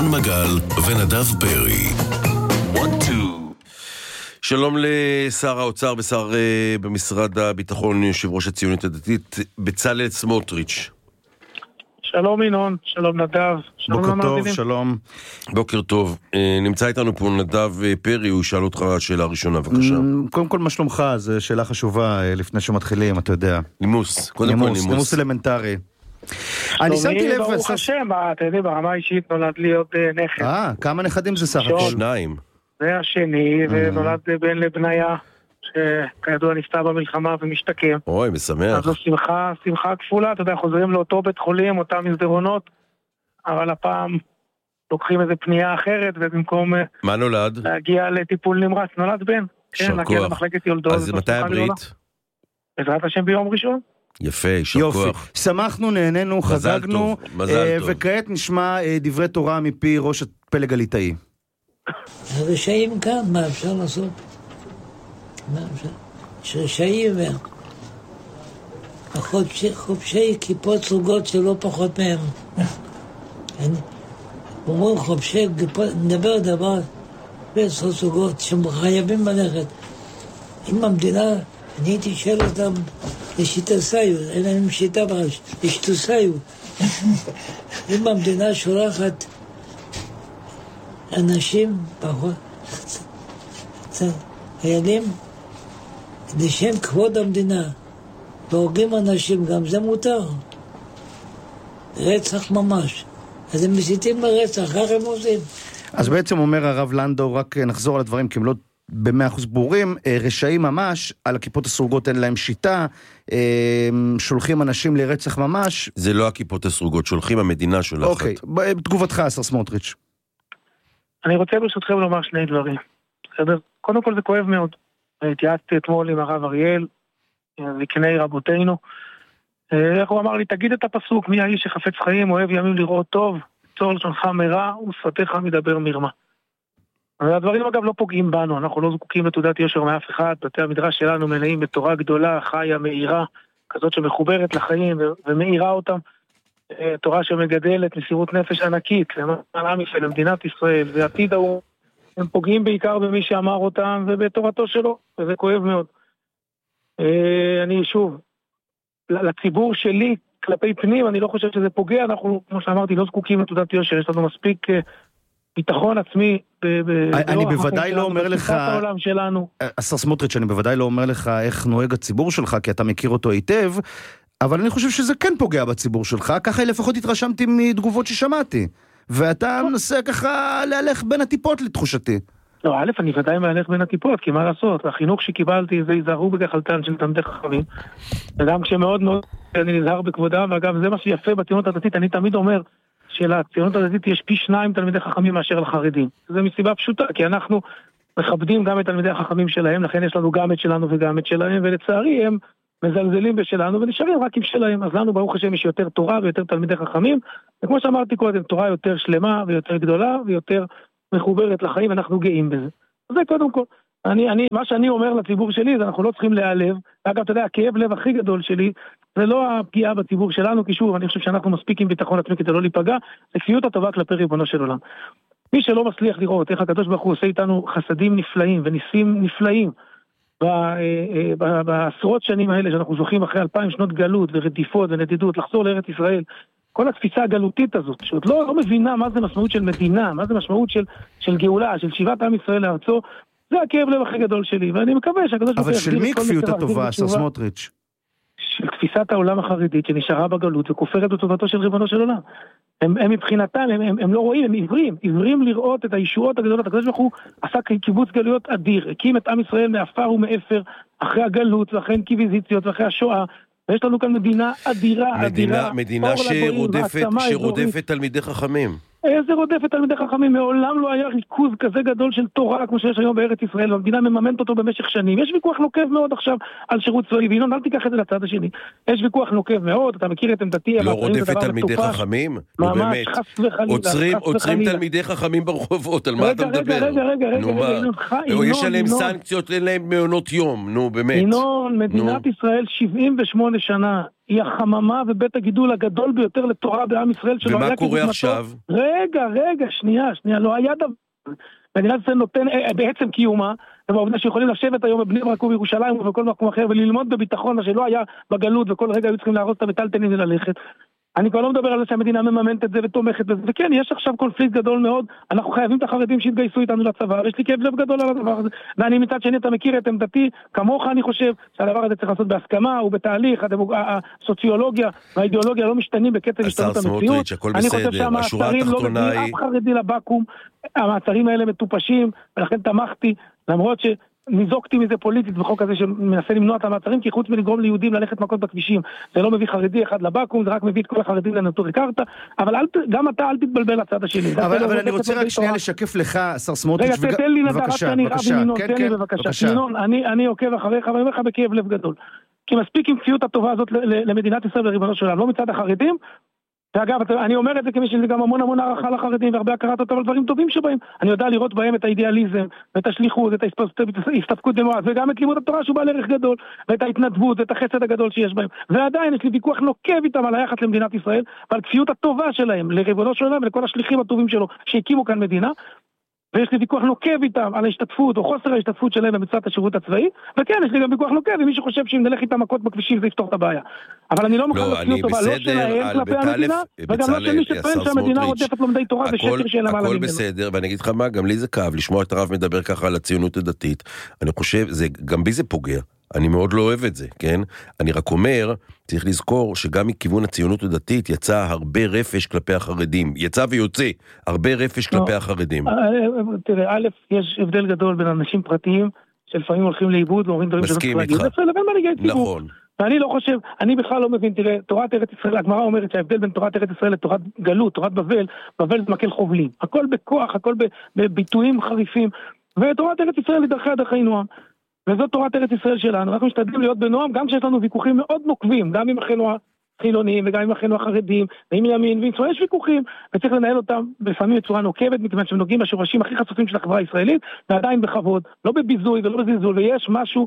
מגל ונדב פרי. שלום לשר האוצר ושר במשרד הביטחון, יושב ראש הציונות הדתית, בצלאל סמוטריץ'. שלום ינון, שלום נדב. בוקר טוב, שלום. בוקר טוב. נמצא איתנו פה נדב פרי, הוא ישאל אותך שאלה ראשונה, בבקשה. קודם כל, מה שלומך? זו שאלה חשובה לפני שמתחילים, אתה יודע. נימוס, קודם כל נימוס. נימוס אלמנטרי. אני שמתי לב... ברוך השם, אתה יודע, ברמה האישית נולד לי עוד נכד. כמה נכדים זה סך הכל? 2. זה השני, ונולד בן לבניה, שכידוע נפטר במלחמה ומשתקם. אוי, משמח. אז זו שמחה כפולה, אתה יודע, חוזרים לאותו בית חולים, אותם מסדרונות, אבל הפעם לוקחים איזה פנייה אחרת, ובמקום... מה נולד? להגיע לטיפול נמרץ, נולד בן. כן, להגיע למחלקת יולדות. אז מתי הברית? בעזרת השם ביום ראשון. יפה, יישר כוח. שמחנו, נהנינו, חזקנו, וכעת נשמע דברי תורה מפי ראש הפלג הליטאי. הרשעים כאן, מה אפשר לעשות? יש רשעים חובשי כיפות סרוגות שלא פחות מהם. אומרים חובשי כיפות, נדבר דבר בעשר סרוגות שחייבים ללכת. אם המדינה, אני הייתי שואל אותם לשיטסיו, אין להם שיטה לשטוסיו. אם המדינה שולחת אנשים פחות חיילים לשם כבוד המדינה והורגים אנשים, גם זה מותר. רצח ממש. אז הם מסיתים לרצח, כך הם עושים. אז בעצם אומר הרב לנדאו, רק נחזור על הדברים כי הם לא ב100% ברורים, רשעים ממש, על הכיפות הסרוגות אין להם שיטה, שולחים אנשים לרצח ממש. זה לא הכיפות הסרוגות, שולחים המדינה שולחת. אוקיי, תגובתך, השר סמוטריץ'. אני רוצה ברשותכם לומר שני דברים. בסדר? קודם כל זה כואב מאוד. התייעצתי אתמול עם הרב אריאל, זקני רבותינו. איך הוא אמר לי, תגיד את הפסוק, מי האיש שחפץ חיים, אוהב ימים לראות טוב, צור לשונך מרע, ושפתיך מדבר מרמה. הדברים אגב לא פוגעים בנו, אנחנו לא זקוקים לתעודת יושר מאף אחד, בתי המדרש שלנו מלאים בתורה גדולה, חיה, מאירה, כזאת שמחוברת לחיים ומאירה אותם. תורה שמגדלת מסירות נפש ענקית, למען עם ישראל, למדינת ישראל, ועתיד ההוא, הם פוגעים בעיקר במי שאמר אותם ובתורתו שלו, וזה כואב מאוד. אני שוב, לציבור שלי, כלפי פנים, אני לא חושב שזה פוגע, אנחנו, כמו שאמרתי, לא זקוקים לתעודת יושר, יש לנו מספיק ביטחון עצמי. אני בוודאי לא אומר לך, השר סמוטריץ', אני בוודאי לא אומר לך איך נוהג הציבור שלך, כי אתה מכיר אותו היטב, אבל אני חושב שזה כן פוגע בציבור שלך, ככה לפחות התרשמתי מתגובות ששמעתי, ואתה מנסה ככה להלך בין הטיפות לתחושתי. לא, א', אני ודאי מהלך בין הטיפות, כי מה לעשות, החינוך שקיבלתי זה יזהרו בגחלתן של תלמידי חכמים, וגם כשמאוד מאוד אני נזהר בכבודם, ואגב זה מה שיפה בציונות הדתית, אני תמיד אומר שלציונות הדתית יש פי 2 תלמידי חכמים מאשר לחרדים, זה מסיבה פשוטה, כי אנחנו מכבדים גם את תלמידי החכמים שלהם, לכן יש לנו גם את שלנו וגם את שלהם, ולצערי הם מזלזלים בשלנו ונשארים רק עם שלהם, אז לנו ברוך השם יש יותר תורה ויותר תלמידי חכמים, וכמו שאמרתי קודם, תורה יותר שלמה ויותר גדולה ויותר מחוברת לחיים, אנחנו גאים בזה. זה קודם כל. מה שאני אומר לציבור שלי, זה אנחנו לא צריכים להיעלב, ואגב, אתה יודע, הכאב לב הכי גדול שלי, זה לא הפגיעה בציבור שלנו, כי שוב, אני חושב שאנחנו מספיק עם ביטחון עצמי כדי לא להיפגע, זה כפיות הטובה כלפי ריבונו של עולם. מי שלא מצליח לראות איך הקדוש ברוך הוא עושה איתנו חסדים נפלאים וניסים נפלאים, בעשרות שנים האלה שאנחנו זוכים אחרי 2000 שנות גלות ורדיפות ונדידות, לחזור לארץ ישראל, כל התפיסה הגלותית הזאת, שעוד לא מבינה מה זה משמעות של מדינה, מה זה משמעות של גאולה, של שיבת עם ישראל לארצו, זה הכאב לב הכי גדול שלי, ואני מקווה שהקדוש ברוך הוא... אבל של מי כפיות הטובה, השר סמוטריץ'? של תפיסת העולם החרדית שנשארה בגלות וכופרת בטובתו של ריבונו של עולם. הם מבחינתם, הם לא רואים, הם עיוורים לראות את הישועות הגדולות. הקדוש ברוך הוא עשה קיבוץ גלויות אדיר, הקים את עם ישראל מאפר ומאפר, אחרי הגלות ואחרי אינקוויזיציות ואחרי השואה, ויש לנו כאן מדינה אדירה, מדינה שרודפת תלמידי חכמים. איזה רודפת תלמידי חכמים? מעולם לא היה ריכוז כזה גדול של תורה כמו שיש היום בארץ ישראל, והמדינה מממנת אותו במשך שנים. יש ויכוח נוקב מאוד עכשיו על שירות צבאי, וינון, אל תיקח את זה לצד השני. יש ויכוח נוקב מאוד, אתה מכיר את עמדתי. לא רודפת תלמידי חכמים? ממש, חס וחלילה. עוצרים תלמידי חכמים ברחובות, על מה אתה מדבר? רגע, יש עליהם סנקציות, אין להם מעונות יום, נו באמת. ינון, מדינת ישראל 78 שנה היא החממה ובית הגידול הגדול ביותר לתורה בעם ישראל שלא היה כדוגמתו. ומה קורה עכשיו? רגע, שנייה, לא היה דבר. מדינת ישראל נותן בעצם קיומה, ובעובדה שיכולים לשבת היום בבני ברק ובירושלים ובכל מקום אחר וללמוד בביטחון, מה שלא היה בגלות וכל רגע היו צריכים להרוס את המטלטלין וללכת. אני כבר לא מדבר על זה שהמדינה מממנת את זה ותומכת בזה, וכן, יש עכשיו קונפליקט גדול מאוד, אנחנו חייבים את החרדים שהתגייסו איתנו לצבא, ויש לי כאב לב גדול על הדבר הזה, ואני מצד שני, אתה מכיר את עמדתי, כמוך אני חושב שהדבר הזה צריך לעשות בהסכמה ובתהליך, הסוציולוגיה והאידיאולוגיה לא משתנים בקצב השתנות המציאות, אני חושב שהמעצרים לא מביאים אף חרדי לבקו"ם, המעצרים האלה מטופשים, ולכן תמכתי, למרות ניזוקתי מזה פוליטית בחוק הזה שמנסה למנוע את המעצרים, כי חוץ מלגרום ליהודים ללכת מכות בכבישים, זה לא מביא חרדי אחד לבקו"ם, זה רק מביא את כל החרדים לנטורי קרתא, אבל גם אתה אל תתבלבל לצד השני. אבל אני רוצה רק שנייה לשקף לך, השר סמוטריץ', רגע, תן לי נדע, רק שאני רב עם ינון, תן לי בבקשה. ינון, אני עוקב אחריך, ואני אומר לך בכאב לב גדול. כי מספיק עם כפיות הטובה הזאת למדינת ישראל וריבונו של עולם, לא מצד החרדים, ואגב, אני אומר את זה כמי שזה גם המון הערכה לחרדים והרבה הכרת אותם על דברים טובים שבהם. אני יודע לראות בהם את האידיאליזם, ואת השליחות, את ההסתפקות במועד, וגם את לימוד התורה שהוא בעל ערך גדול, ואת ההתנדבות, ואת החסד הגדול שיש בהם. ועדיין יש לי ויכוח נוקב איתם על היחס למדינת ישראל, ועל כפיות הטובה שלהם, לריבונו של עולם ולכל השליחים הטובים שלו שהקימו כאן מדינה. ויש לי ויכוח נוקב איתם על ההשתתפות או חוסר ההשתתפות שלהם במצוות השירות הצבאי, וכן, יש לי גם ויכוח נוקב עם מי שחושב שאם נלך איתם מכות בכבישים זה יפתור את הבעיה. אבל אני לא מוכן להפסיד טובה, לא שלהם כלפי המדינה, וגם לא של מי שטוען שהמדינה רודפת לומדי תורה ושקר שאין למעלה ממנו. הכל בסדר, ואני אגיד לך מה, גם לי זה כאב לשמוע את הרב מדבר ככה על הציונות הדתית. אני חושב, גם בי זה פוגע. אני מאוד לא אוהב את זה, כן? אני רק אומר, צריך לזכור שגם מכיוון הציונות הדתית יצא הרבה רפש כלפי החרדים. יצא ויוצא הרבה רפש כלפי החרדים. תראה, א', יש הבדל גדול בין אנשים פרטיים, שלפעמים הולכים לאיבוד ואומרים דברים שלא צריך להגיד. לבין מנהיגי ציבור. נכון. ואני לא חושב, אני בכלל לא מבין, תראה, תורת ארץ ישראל, הגמרא אומרת שההבדל בין תורת ארץ ישראל לתורת גלות, תורת בבל, בבל זה מקל חובלים. הכל בכוח, הכל בביטויים חריפים, ותורת ארץ ישראל היא דרכי נועם. וזאת תורת ארץ ישראל שלנו, אנחנו משתדלים להיות בנועם, גם כשיש לנו ויכוחים מאוד נוקבים, גם עם אחינו החילונים, וגם עם אחינו החרדים, ועם ימין, ועם שמאל, יש ויכוחים, וצריך לנהל אותם לפעמים בצורה נוקבת, מכיוון שהם נוגעים בשורשים הכי חשופים של החברה הישראלית, ועדיין בכבוד, לא בביזוי ולא בזלזול, ויש משהו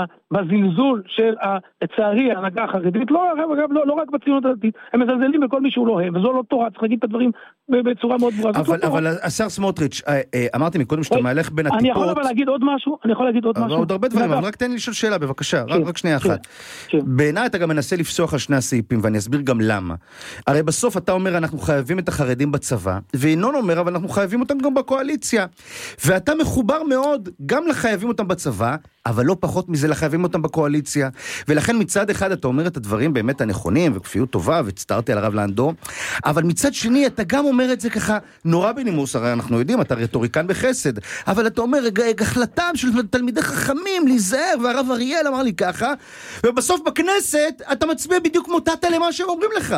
בזלזול של, לצערי, ההנהגה החרדית, לא רק בציונות הדתית, הם מזלזלים בכל מי שהוא לא הם, וזו לא תורה, צריך להגיד את הדברים בצורה מאוד ברורה. אבל השר סמוטריץ', אמרתי מקודם שאתה מהלך בין הטיפות. אני יכול אבל להגיד עוד משהו, עוד הרבה דברים, אבל רק תן לי לשאול שאלה, בבקשה, רק שנייה אחת. בעיניי אתה גם מנסה לפסוח על שני הסעיפים, ואני אסביר גם למה. הרי בסוף אתה אומר, אנחנו חייבים את החרדים בצבא, וינון אומר, אבל אנחנו חייבים אותם גם בקואליציה. ואתה מחובר מאוד, גם לחייבים אותם בצבא, אבל לא פחות מזה לחייבים אותם בקואליציה. ולכן מצד אחד אתה אומר את הדברים באמת הנכונים, וכפיות טובה, והצטרתי על הרב לנדו, אבל מצד שני אתה גם אומר את זה ככה, נורא בנימוס, הרי אנחנו יודעים, אתה רטוריקן בחסד, אבל אתה אומר, החלטם של תלמידי חכמים, להיזהר, והרב אריאל אמר לי ככה, ובסוף בכנסת אתה מצביע בדיוק כמו תתה למה שהם אומרים לך.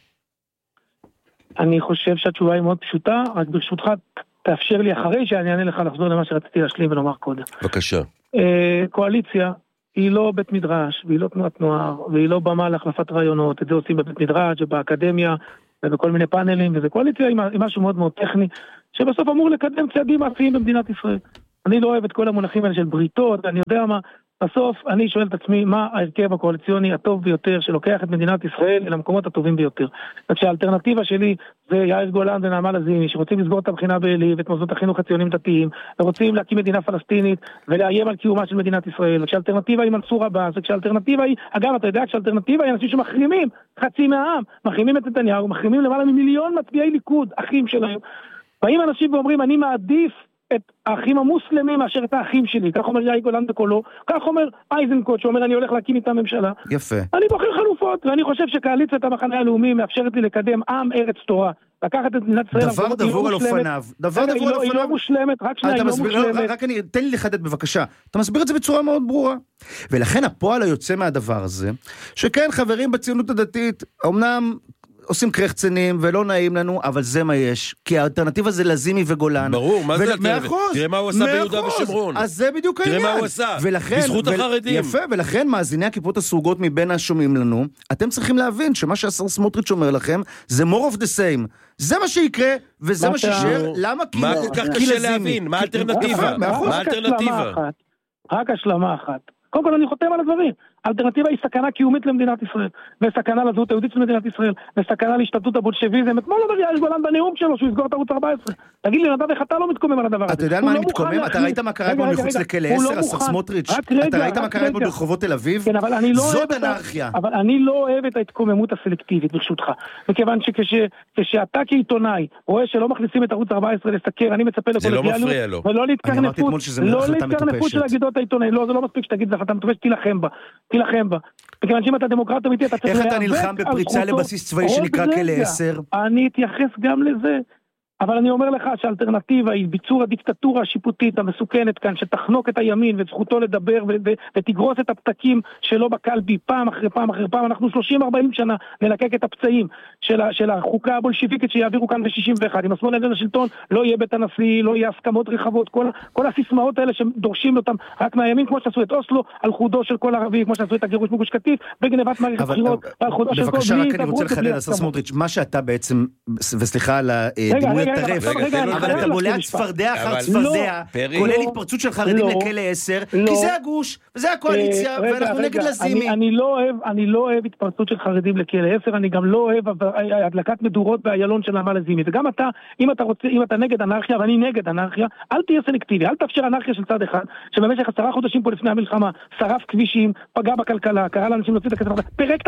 אני חושב שהתשובה היא מאוד פשוטה, רק ברשותך תאפשר לי אחרי שאני אענה לך לחזור למה שרציתי להשלים ולומר קודם. בבקשה. קואליציה היא לא בית מדרש, והיא לא תנועת נוער, והיא לא במה להחלפת רעיונות, את זה עושים בבית מדרש ובאקדמיה ובכל מיני פאנלים, וזה קואליציה עם משהו מאוד מאוד טכני, שבסוף אמור לקדם צעדים מעשיים במדינת ישראל. אני לא אוהב את כל המונחים האלה של בריתות, אני יודע מה, בסוף אני שואל את עצמי מה ההרכב הקואליציוני הטוב ביותר שלוקח את מדינת ישראל אל המקומות הטובים ביותר. וכשהאלטרנטיבה שלי זה יאיר גולן ונעמה לזימי שרוצים לסגור את הבחינה בעלי ואת מוסדות החינוך הציונים דתיים ורוצים להקים מדינה פלסטינית ולאיים על קיומה של מדינת ישראל. וכשהאלטרנטיבה היא מנסור עבאס, וכשהאלטרנטיבה היא, אגב אתה יודע כשהאלטרנטיבה היא אנשים שמחרימים חצי מהעם, מחרימים את נתניהו, מחרימים למעלה ממיליון מצביעי ליכוד, אחים שלהם. באים אנשים ואומרים אני מעדיף את האחים המוסלמים מאשר את האחים שלי, כך אומר יאיר גולן בקולו, כך אומר אייזנקוט שאומר אני הולך להקים איתם ממשלה. יפה. אני בוחר חלופות, ואני חושב שקואליציית המחנה הלאומי מאפשרת לי לקדם עם ארץ תורה, לקחת את מדינת ישראל. דבר דבור על אופניו. היא לא מושלמת, רק שנייה, היא לא מושלמת. רק תן לי לחדד בבקשה. אתה מסביר את זה בצורה מאוד ברורה. ולכן הפועל היוצא מהדבר הזה, שכן חברים בציונות הדתית, אמנם עושים קרחצנים ולא נעים לנו, אבל זה מה יש. כי האלטרנטיבה זה לזימי וגולן. ברור, מה זה אלטרנטיבה? תראה מה הוא עשה ביהודה ושומרון. אז זה בדיוק העניין. תראה מה הוא עשה, בזכות החרדים. יפה, ולכן מאזיני הכיפות הסרוגות מבין השומעים לנו, אתם צריכים להבין שמה שהשר סמוטריץ' אומר לכם, זה more of the same. זה מה שיקרה, וזה מה שישאר. למה? מה כל כך קשה להבין? מה האלטרנטיבה? רק השלמה אחת. קודם כל אני חותם על הדברים. האלטרנטיבה היא סכנה קיומית למדינת ישראל, וסכנה לזהות היהודית של מדינת ישראל, וסכנה להשתתות הבולשביזם. אתמול אומר יאיר גולן בנאום שלו שהוא יסגור את ערוץ 14. תגיד לי, נדב, איך אתה לא מתקומם על הדבר הזה? אתה יודע מה אני מתקומם? אתה ראית מה קרה אתמול מחוץ לכלא 10, השר סמוטריץ'? אתה ראית מה קרה אתמול ברחובות תל אביב? זאת אנרכיה. אבל אני לא אוהב את ההתקוממות הסלקטיבית, ברשותך. מכיוון שכשאתה כעיתונאי רואה שלא מכניסים את ערוץ 14 לסקר, אני מצפה לקולגיאליות ולא להתקרנפות של הגידות העיתונאי. לא, זה לא מספיק שתגיד לך, אתה מטופש, תילחם בה. מכיוון שאם אתה דמוקרט אמיתי, אתה צריך איך אתה נלחם בפריצה לבסיס צבאי שנקרא כלא 10? אני אתייחס גם לזה. אבל אני אומר לך שהאלטרנטיבה היא ביצור הדיקטטורה השיפוטית המסוכנת כאן, שתחנוק את הימין ואת זכותו לדבר ותגרוס את הפתקים שלו בקלבי פעם אחרי פעם אחרי פעם. אנחנו 30-40 שנה נלקק את הפצעים של החוקה הבולשיביקית שיעבירו כאן ב-61. אם השמאל יעלה לשלטון, לא יהיה בית הנשיא, לא יהיה הסכמות רחבות, כל הסיסמאות האלה שדורשים אותם רק מהימין, כמו שעשו את אוסלו, על חודו של כל ערבי, כמו שעשו את הגירוש מגוש קטיף, בגנבת מערכת בחירות, על חודו של כל בבקשה, רק אני רוצה לחדד, השר סמוטריץ', מה שאתה בעצם, וסליחה על הדימוי הטרף, אבל אתה בולע צפרדע אחר צפרדע, כולל התפרצות של חרדים לכלא 10, כי זה הגוש, וזה הקואליציה, ואנחנו נגד לזימי. אני לא אוהב התפרצות של חרדים לכלא 10, אני גם לא אוהב הדלקת מדורות באיילון של נעמה לזימי. וגם אתה, אם אתה נגד אנרכיה, ואני נגד אנרכיה, אל תהיה סלקטיבי, אל תאפשר אנרכיה של צד אחד, שבמשך 10 חודשים פה לפני המלחמה, שרף כבישים, פגע בכלכלה, קרא לאנשים להוציא את הכסף, פירק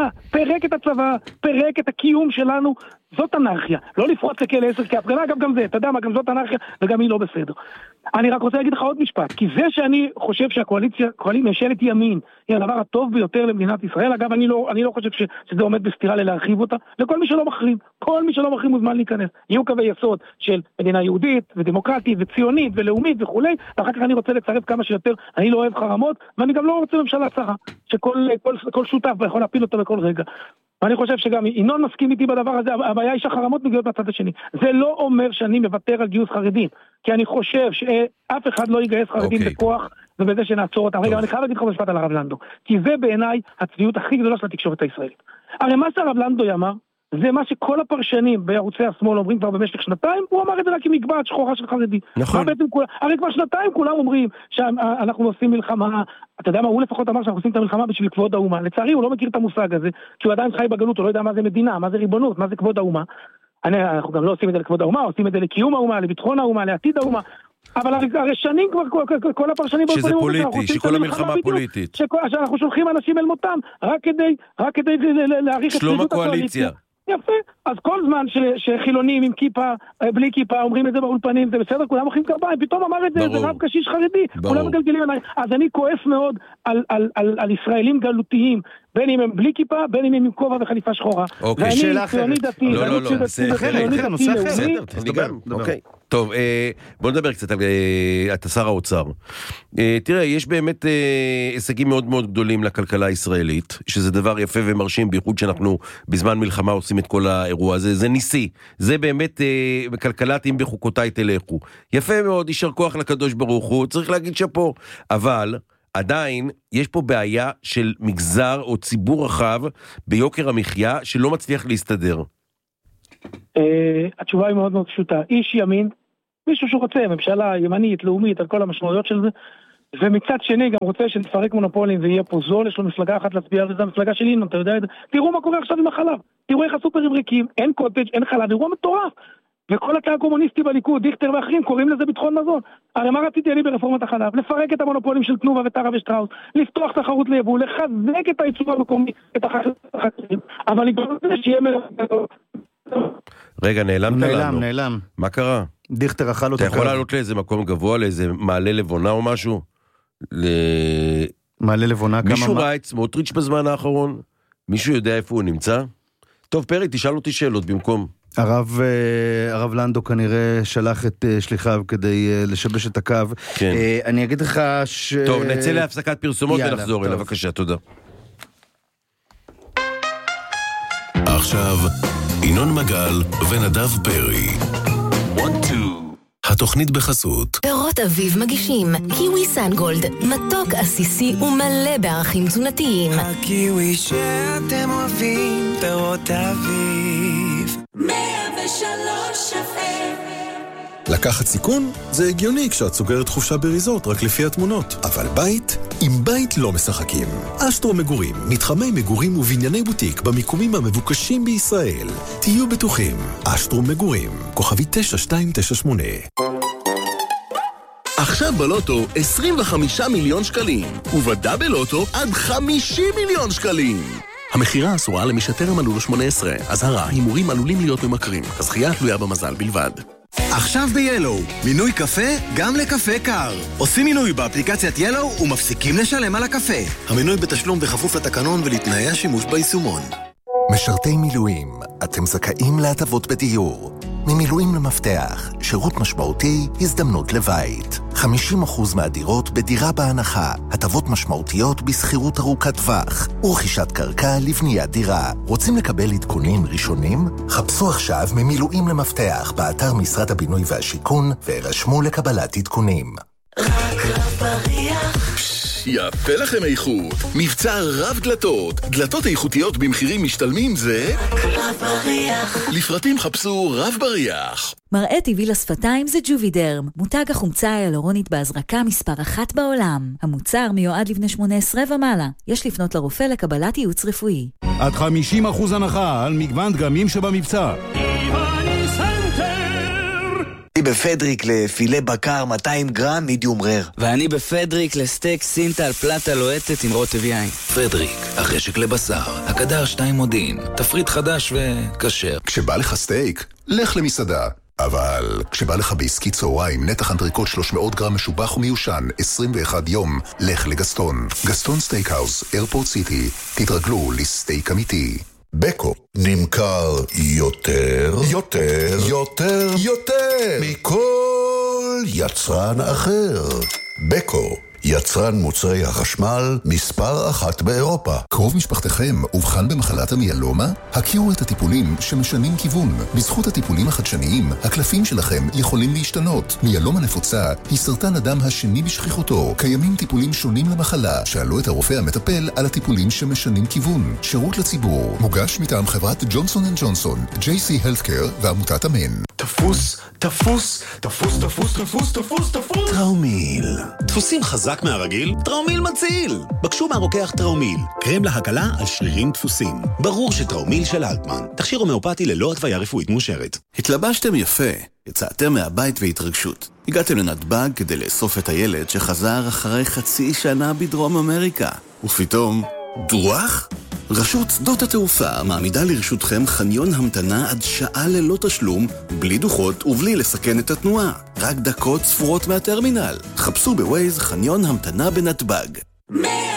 את הצבא, פירק את הקיום שלנו. זאת אנרכיה, לא לפרוץ לכלא 10 כהפגנה, גם זה, אתה יודע מה, גם זאת אנרכיה וגם היא לא בסדר. אני רק רוצה להגיד לך עוד משפט, כי זה שאני חושב שהקואליציה, ממשלת ימין, היא הדבר הטוב ביותר למדינת ישראל. אגב, אני לא חושב שזה עומד בסתירה להרחיב אותה, לכל מי שלא מחרים, כל מי שלא מחרים מוזמן להיכנס. יהיו קווי יסוד של מדינה יהודית ודמוקרטית וציונית ולאומית וכולי, ואחר כך אני רוצה לצרף כמה שיותר. אני לא אוהב חרמות, ואני גם לא רוצה ממשלה צרה, שכל שותף יכול להפיל אותה בכל רגע. ואני חושב שגם ינון מסכים איתי בדבר הזה, הבעיה היא שהחרמות מגיעות בצד השני. זה לא אומר שאני מוותר על גיוס חרדים, כי אני חושב שאף אחד לא יגייס חרדים בכוח, ובזה שנעצור אותם. רגע, אני חייב להגיד לך משפט על הרב לנדו, כי זה בעיניי הצביעות הכי גדולה של התקשורת הישראלית. הרי מה שהרב לנדו אמר, זה מה שכל הפרשנים בערוצי השמאל אומרים כבר במשך שנתיים, הוא אמר את זה רק עם מגבעת שחורה של חרדי. נכון. הרי כבר שנתיים כולם אומרים שאנחנו עושים מלחמה, אתה יודע מה, הוא לפחות אמר שאנחנו עושים את המלחמה בשביל כבוד האומה. לצערי הוא לא מכיר את המושג הזה, כי הוא עדיין חי בגלות, הוא לא יודע מה זה מדינה, מה זה ריבונות, מה זה כבוד האומה. אנחנו גם לא עושים את זה לכבוד האומה, עושים את זה לקיום האומה, לביטחון האומה, לעתיד האומה. אבל הרי שנים כבר כל הפרשנים שזה פוליטי, שכל המלחמה פוליטית, שאנחנו שולחים אנשים אל מותם רק כדי להאריך את שלום הקואליציה. יפה, אז כל זמן שחילונים עם כיפה, בלי כיפה, אומרים את זה באולפנים, זה בסדר, כולם מוחאים קרביים, פתאום אמר את זה, זה רב קשיש חרדי, כולם מגלגלים עליי. אז אני כועס מאוד על ישראלים גלותיים, בין אם הם בלי כיפה, בין אם הם עם כובע וחליפה שחורה. אוקיי, שאלה אחרת. לא, זה אחרת, נושא אחר. אוקיי. טוב, בוא נדבר קצת על אתה שר האוצר. תראה, יש באמת הישגים מאוד מאוד גדולים לכלכלה הישראלית, שזה דבר יפה ומרשים, בייחוד שאנחנו בזמן מלחמה עושים את כל האירוע הזה. זה ניסי, זה באמת כלכלת אם בחוקותיי תלכו. יפה מאוד, יישר כוח לקדוש ברוך הוא, צריך להגיד שפה, אבל עדיין יש פה בעיה של מגזר או ציבור רחב ביוקר המחיה שלא מצליח להסתדר. התשובה היא מאוד מאוד פשוטה. איש ימין, מישהו שרוצה, ממשלה ימנית, לאומית, על כל המשמעויות של זה, ומצד שני גם רוצה שנפרק מונופולים ויהיה פה זול, יש לו מפלגה אחת להצביע, וזה המפלגה של ינון, אתה יודע את זה. תראו מה קורה עכשיו עם החלב, תראו איך הסופרים ריקים, אין קוטג', אין חלב, אירוע מטורף. וכל התא הקומוניסטי בליכוד, דיכטר ואחרים, קוראים לזה ביטחון מזון. הרי מה רציתי אני ברפורמת החלב? לפרק את המונופולים של תנובה וטרה ושטראוס, לפתוח תחרות ליבוא, לחזק את הייצור המקומי, את החקלאים, אבל לגרום לזה שיהיה רגע, נעלם. מה קרה? דיכטר אכל אותו. אתה יכול לעלות לאיזה מקום גבוה, לאיזה מעלה לבונה או משהו? מעלה לבונה כמה... מישהו ראה את סמוטריץ' בזמן האחרון? מישהו יודע איפה הוא נמצא? טוב, פרי, תשאל אותי שאלות במקום. הרב לנדו כנראה שלח את שליחיו כדי לשבש את הקו. כן. אני אגיד לך טוב, נצא להפסקת פרסומות ונחזור אליו. בבקשה, תודה. עכשיו, ינון מגל ונדב פרי. 1-2. התוכנית בחסות. פירות אביב מגישים קיווי סנגולד, מתוק עסיסי ומלא בערכים תזונתיים. הקיווי שאתם אוהבים, פירות אביב. 103 FM לקחת סיכון? זה הגיוני כשאת סוגרת חופשה בריזורט רק לפי התמונות. אבל בית? עם בית לא משחקים. אשטרו מגורים, מתחמי מגורים ובנייני בוטיק במיקומים המבוקשים בישראל. תהיו בטוחים. אשטרו מגורים, כוכבי 9298. עכשיו בלוטו 25 מיליון שקלים, ובדאבל לוטו עד 50 מיליון שקלים. המחירה אסורה למי שטרם מלאו לו 18. אזהרה, הימורים עלולים להיות ממכרים. הזכייה תלויה במזל בלבד. עכשיו ב-Yellow, מינוי קפה גם לקפה קר. עושים מינוי באפליקציית Yellow ומפסיקים לשלם על הקפה. המינוי בתשלום בכפוף לתקנון ולתנאי השימוש ביישומון. משרתי מילואים, אתם זכאים להטבות בדיור. ממילואים למפתח, שירות משמעותי, הזדמנות לבית. 50% מהדירות בדירה בהנחה, הטבות משמעותיות בסחירות ארוכת טווח, ורכישת קרקע לבניית דירה. רוצים לקבל עדכונים ראשונים? חפשו עכשיו ממילואים למפתח באתר משרד הבינוי והשיכון, והירשמו לקבלת עדכונים. רק רב בריח. יפה לכם איכות. מבצע רב דלתות. דלתות איכותיות במחירים משתלמים זה רק רב בריח. לפרטים חפשו רב בריח. מראה טבעי לשפתיים זה ג'ובידרם, מותג החומצה ההיאלורונית בהזרקה מספר 1 בעולם. המוצר מיועד לבני 18 ומעלה. יש לפנות לרופא לקבלת ייעוץ רפואי. עד 50% הנחה על מגוון דגמים שבמבצע. אני בפדריק לפילה בקר 200 גרם מידיום רר. ואני בפדריק לסטייק סינטל פלטה לוהטת עם רוטב יין. פדריק, החשק לבשר, הקדר 2 מודיעין, תפריט חדש וכשר. כשבא לך סטייק, לך למסעדה. אבל כשבא לך בעסקי צהריים, נתח אנטריקוט 300 גרם משובח ומיושן, 21 יום, לך לגסטון. גסטון סטייקהאוס, איירפורט סיטי. תתרגלו לסטייק אמיתי. בקו נמכר יותר מכל יצרן אחר. בקו, יצרן מוצרי החשמל מספר 1 באירופה. קרוב משפחתכם אובחן במחלת המיאלומה? הכירו את הטיפולים שמשנים כיוון. בזכות הטיפולים החדשניים, הקלפים שלכם יכולים להשתנות. מיאלומה נפוצה היא סרטן הדם השני בשכיחותו. קיימים טיפולים שונים למחלה. שאלו את הרופא המטפל על הטיפולים שמשנים כיוון. שירות לציבור. מוגש מטעם חברת ג'ונסון & ג'ונסון, JC Healthcare ועמותת אמן. תפוס. טראומיל. דפוסים חזק מהרגיל? טראומיל מציל. בקשו מהרוקח טראומיל. קרם להקלה על שרירים דפוסים. ברור שטראומיל של אלטמן. תכשיר הומאופתי ללא התוויה רפואית מאושרת. התלבשתם יפה. יצאתם מהבית והתרגשות. הגעתם לנתב"ג כדי לאסוף את הילד שחזר אחרי חצי שנה בדרום אמריקה. ופתאום, דרוח? רשות שדות התעופה מעמידה לרשותכם חניון המתנה עד שעה ללא תשלום, בלי דוחות ובלי לסכן את התנועה. רק דקות ספורות מהטרמינל. חפשו בווייז חניון המתנה בנתב"ג.